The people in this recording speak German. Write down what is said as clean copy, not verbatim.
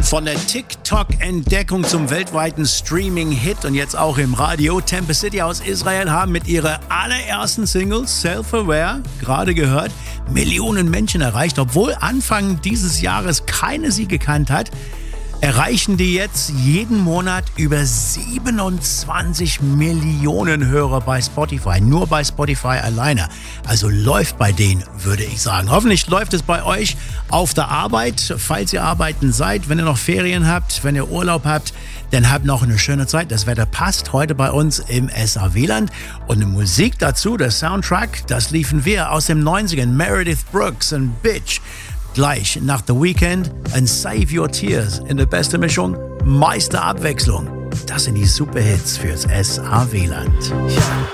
Von der TikTok-Entdeckung zum weltweiten Streaming-Hit und jetzt auch im Radio. Tempe City aus Israel haben mit ihrer allerersten Single Self-Aware, gerade gehört, Millionen Menschen erreicht. Obwohl Anfang dieses Jahres keine sie gekannt hat, erreichen die jetzt jeden Monat über 27 Millionen Hörer bei Spotify. Nur bei Spotify alleine. Also läuft bei denen, würde ich sagen. Hoffentlich läuft es bei euch auf der Arbeit, falls ihr arbeiten seid, wenn ihr noch Ferien habt, wenn ihr Urlaub habt, dann habt noch eine schöne Zeit. Das Wetter passt heute bei uns im SAW-Land. Und die Musik dazu, der Soundtrack, das liefen wir aus den 90ern. Meredith Brooks und Bitch. Gleich nach The Weeknd and Save Your Tears in der besten Mischung, meiste Abwechslung. Das sind die Superhits fürs SAW-Land. Ja.